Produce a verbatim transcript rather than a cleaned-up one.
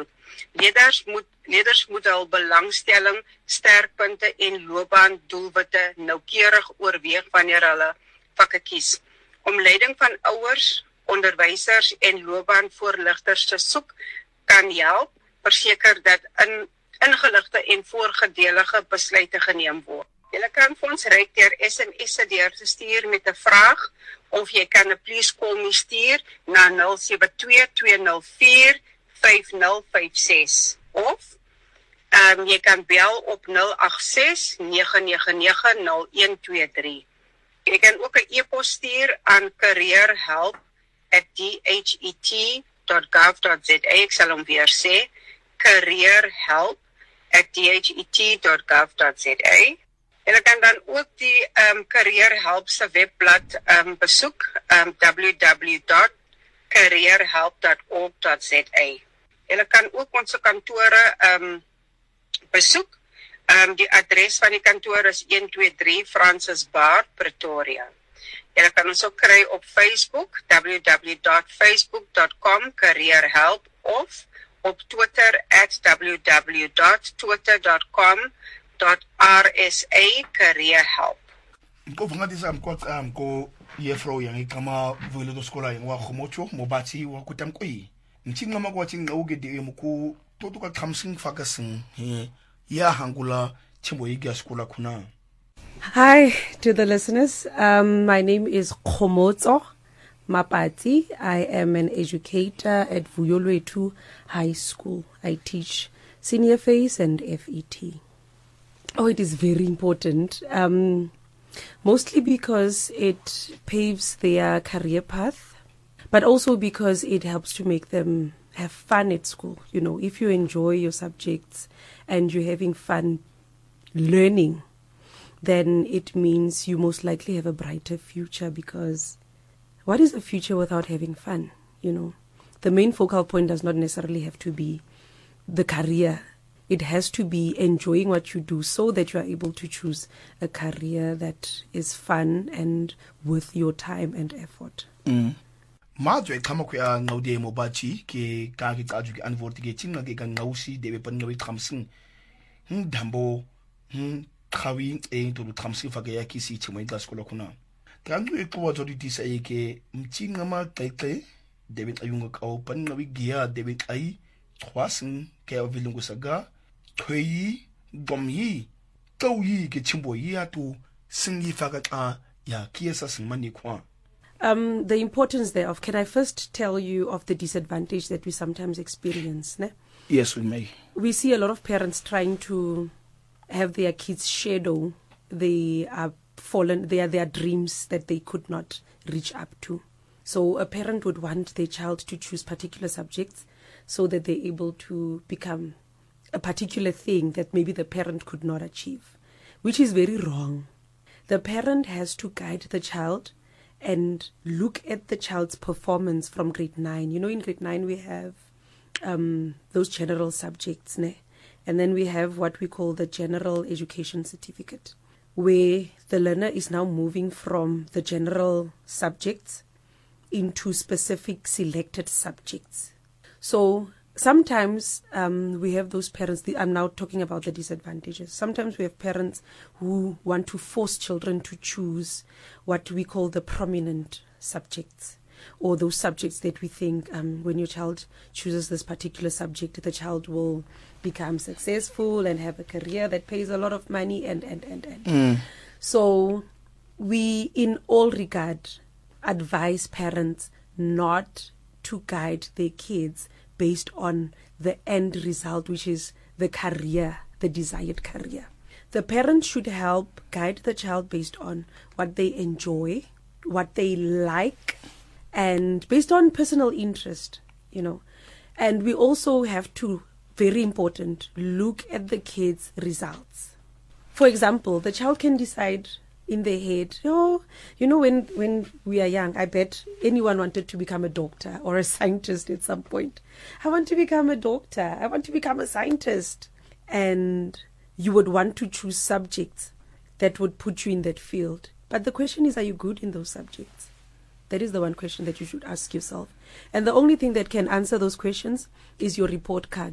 goed. Leerders moet leerders moet hul belangstelling, sterkpunte en loopbaandoelwitte noukeurig oorweeg wanneer hulle vakke kies. Om leiding van ouers, onderwysers en loopbaanvoorligters te soek kan help verseker dat in ingeligte en voorgedelige besluite geneem word. Jy kan vir ons reik deur S M S deur te stuur met 'n vraag of jy kan 'n please call me stuur na nul sewe twee twee nul vier vyf nul vyf ses of um, jy kan bel op nul agt ses nege nege nege nul een twee drie. Jy kan ook 'n e-pos stuur aan careerhelp at d h e t dot gov dot z a. Ek sal hom weer sê, careerhelp at d h e t dot gov dot z a. Jy kan dan ook die um, Careerhelp se webblad um, besoek, um, w w w dot careerhelp dot org dot z a. Jy kan ook ons kantore um, besoek. Um, die adres van die kantoor is one two three Francis Baard, Pretoria. Jy kan ons ook kry op Facebook, w w w dot facebook dot com careerhelp of op Twitter at w w w dot twitter dot com dot r s a careerhelp. Ko vanga disa mkot am ko yefro yang kama vile do skola yang wa khomocho mobati wa kutamkoi. Nchinga makwa chinga ugede muku toto ka khamsing fakasin he ya hangula chimbo yiga skola kuna. Hi to the listeners. Um, my name is Khomotso Mapati. I am an educator at Vuyolwethu High School. I teach senior phase and F E T. Oh, it is very important, um, mostly because it paves their career path, but also because it helps to make them have fun at school. You know, if you enjoy your subjects and you're having fun learning, then it means you most likely have a brighter future, because what is a future without having fun? You know, the main focal point does not necessarily have to be the career. It has to be enjoying what you do so that you are able to choose a career that is fun and worth your time and effort. Mm. Madwe kama kwa ngaude mobachi ke ka ki kaju ki anvort ke chinga ke ka ngausi debe pan ngawi tramsing. Hm dambo hm khawi e to tramsing fa ke ya ki si chimo ika skola kuna. Kangu e kwa to di sai ke mchinga ma keke debe ayunga ka pan ngawi gia debe ai twasing ke ovilungu saga Tui Gomi Toyi Gichimbo Yatu Singi Fagata Ya Kiesa Simani Kwa. Um the importance thereof, can I first tell you of the disadvantage that we sometimes experience? Ne? Yes, we may. We see a lot of parents trying to have their kids shadow they are fallen they are their dreams that they could not reach up to. So a parent would want their child to choose particular subjects so that they're able to become a particular thing that maybe the parent could not achieve, which is very wrong. The parent has to guide the child and look at the child's performance from grade nine. You know, in grade nine we have um, those general subjects, ne? And then we have what we call the general education certificate, where the learner is now moving from the general subjects into specific selected subjects. So sometimes um, we have those parents, the, I'm now talking about the disadvantages. Sometimes we have parents who want to force children to choose what we call the prominent subjects, or those subjects that we think um, when your child chooses this particular subject, the child will become successful and have a career that pays a lot of money and, and, and, and. Mm. So we, in all regard, advise parents not to guide their kids based on the end result, which is the career, the desired career. The parent should help guide the child based on what they enjoy, what they like, and based on personal interest, you know. And we also have to, very important, look at the kids' results. For example, the child can decide in their head, oh, you know, when, when we are young, I bet anyone wanted to become a doctor or a scientist at some point. I want to become a doctor. I want to become a scientist. And you would want to choose subjects that would put you in that field. But the question is, are you good in those subjects? That is the one question that you should ask yourself. And the only thing that can answer those questions is your report card.